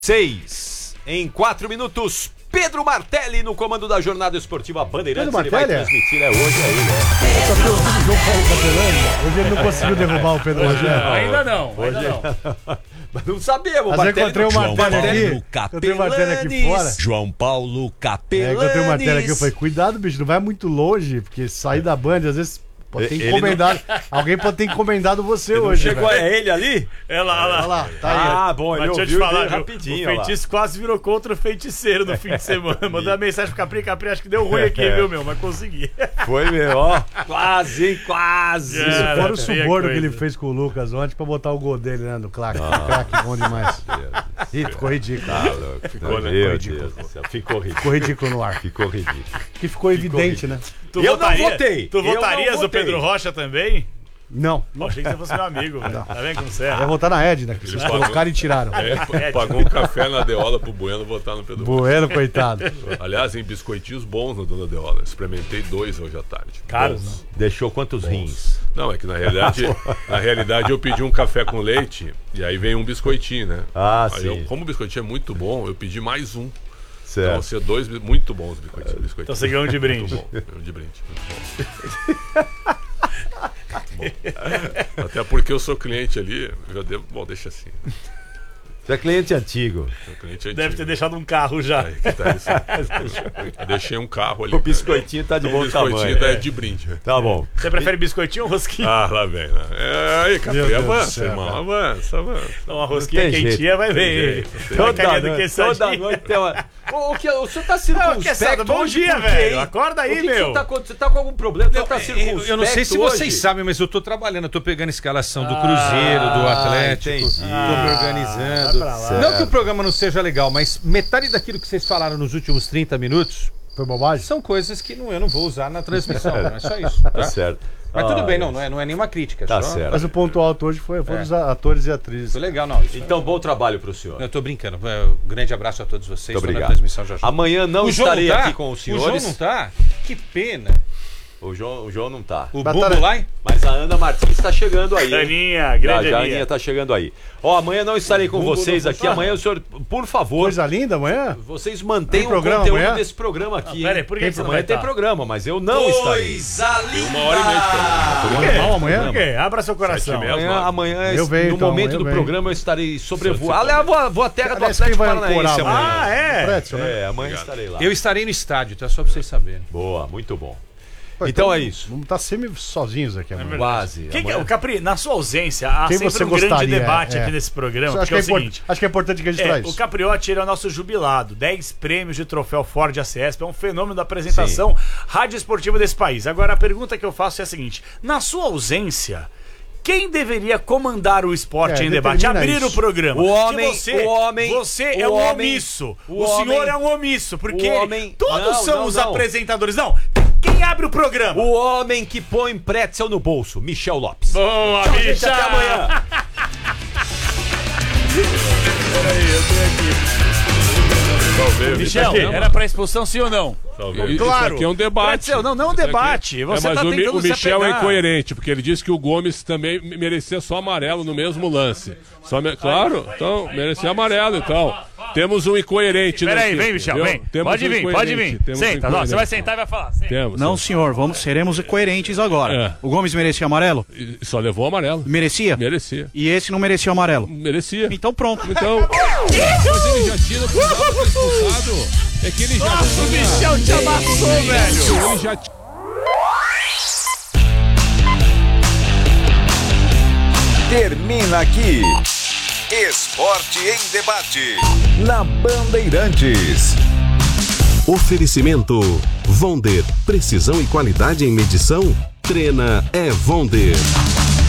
6 em 4 minutos. Pedro Martelli no comando da jornada esportiva Bandeirantes. Pedro Martelli? Ele vai transmitir, hoje é ele, Só que o João Paulo Capelani, hoje ele não conseguiu derrubar o Pedro Rogério. Ainda não. Mas não sabemos. Mas eu encontrei o Martelli aqui. Encontrei o Martelli aqui fora. João Paulo Capelani. Encontrei o Martelli aqui. Eu falei, cuidado, bicho, não vai muito longe, porque sair da Band, às vezes... Pode ter encomendado. Alguém pode ter encomendado você hoje. Chegou, é ele ali? É lá, Olha lá, tá aí. Ah, bom, ele Mas deixa eu te ouviu falar, rapidinho. o feitiço quase virou contra o feiticeiro no fim de semana. Mandei uma mensagem pro Capri, acho que deu ruim aqui, viu, meu? Mas consegui. Foi, meu, ó. Quase, hein? Quase. Isso Cara, fora o feia suborno que coisa. ele fez com o Lucas ontem pra botar o gol dele, né, no claque. Craque, bom demais. Ih, ficou ridículo. Ficou, né? Meu Deus do céu. Ficou ridículo. Ficou ridículo no ar. Ficou ridículo. Que ficou evidente, né? Eu não votei. Tu Eu não votarias o votei. Pedro Rocha também? Não. Pô, achei que você fosse meu amigo, velho. Tá vendo como você Vai é? votar na Edna, que vocês colocaram e tiraram. Pagou um café na Deola pro Bueno votar no Pedro Rocha. Bueno, coitado. Aliás, em biscoitinhos bons no Dona Deola. Experimentei 2 hoje à tarde. Caros, Bons. Deixou quantos rins? Não, é que na realidade eu pedi um café com leite e aí vem um biscoitinho, né? Ah, Aí sim. eu, como o biscoitinho é muito bom, eu pedi mais um. Então, Certo. vão ser 2 muito bons biscoitinhos. Então você ganhou um de brinde. Muito bom, um de brinde. Muito bom. Até porque eu sou cliente ali, eu já devo. Bom, deixa assim. Você é cliente antigo. Sou cliente antigo. Deve ter deixado um carro já. Aí que tá isso. Eu deixei um carro ali. O biscoitinho tá de bom tamanho. biscoitinho tá de brinde. Tá bom. Você prefere biscoitinho ou rosquinha? Ah, lá vem, né? Aí, Meu Capri, Deus do avança, céu, irmão. cara. Avança. Uma rosquinha tem jeito, quentinha vai ver. Toda noite tem uma... O senhor tá circunspecto Bom hoje dia, por quê, velho. hein? Acorda aí, O que meu. você tá com algum problema? Você tá circunspecto Eu não sei se hoje? vocês sabem, mas eu tô trabalhando, eu tô pegando escalação do Cruzeiro, do Atlético, entendi. tô me organizando. vai pra lá. Não que o programa não seja legal, mas metade daquilo que vocês falaram nos últimos 30 minutos Foi bobagem? são coisas que eu não vou usar na transmissão, não é só isso. Tá? Tá certo. Mas tudo bem, não é nenhuma crítica. Tá só... certo. Mas o ponto alto hoje foi dos atores e atrizes. Foi legal, não. Isso... Então, bom trabalho pro senhor. Eu tô brincando. Um grande abraço a todos vocês. Muito Tô na obrigado. transmissão já. Amanhã não O João estarei não tá? aqui com os O senhores. João não tá? Que pena. O João não tá. O Batalha- Bumbo lá, hein? Mas a Ana Martins está chegando aí. hein? Aninha, grande Já a Aninha. Aninha tá chegando aí. Ó, amanhã não estarei com vocês aqui. Amanhã o senhor, por favor, Coisa linda amanhã? vocês mantenham Tem o programa conteúdo amanhã? desse programa aqui. Pera aí, hein? por que você não Amanhã vai tem estar? programa, mas eu não estarei. Tem 1h30 de Normal amanhã? Por quê? Abra seu coração. 7h30. Amanhã Eu venho, no então, momento amanhã do eu venho. programa, eu estarei sobrevoando. Aliás, vou à terra do Aliás, quem Atlético vai Paranaense ancorar amanhã. Ah, é? Pretzel, né? É, amanhã Obrigado. estarei lá. Eu estarei no estádio, tá? Só pra vocês saberem. Boa, muito bom. Pô, Então é isso. Vamos estar semi-sozinhos aqui amanhã. Quase. Quem, Amanhã- o Capri, na sua ausência, há Quem sempre você um grande gostaria? debate É. aqui nesse programa, Acho que é o que é seguinte. acho que é importante registrar O isso. Capriotti, ele é o nosso jubilado. 10 prêmios de troféu Ford ACESP. É um fenômeno da apresentação radioesportiva desse país. Agora, a pergunta que eu faço é a seguinte. Na sua ausência, quem deveria comandar o esporte em debate? determina Abrir isso. o programa. O homem- Porque o homem- Você o é um homem- omisso. o O senhor homem- é um omisso. Porque o homem- todos Não, são não, os não. apresentadores. Não. Quem abre o programa? O homem que põe pretzel no bolso, Michel Lopes. Boa, Tchau, gente, bicha! até amanhã. Michel, era pra expulsão sim ou não? Talvez. Claro. Isso aqui é um debate. Pretzel, não é um Isso aqui- debate. Você mas tá tentando o se Michel é apegar. incoerente, porque ele disse que o Gomes também merecia só amarelo no mesmo lance. Claro, então, merecia amarelo, então. Temos um incoerente Peraí, naqui, vem, Michel, entendeu? vem. Temos Pode um vir, pode incoerente, vir. temos um Senta, ó, você incoerente. vai sentar e vai falar. Senta. Temos. Não, senhor, seremos coerentes agora. É. O Gomes merecia amarelo? E só levou amarelo. Merecia? Merecia. E esse não merecia amarelo? Merecia. Então pronto. Então, mas ele já tinha, não precisava ser expulsado. É que ele já Nossa, o Michel te amassou, velho. Ele já tinha. Termina aqui. Esporte em debate. Na Bandeirantes. Oferecimento Vonder. Precisão e qualidade em medição? Trena é Vonder.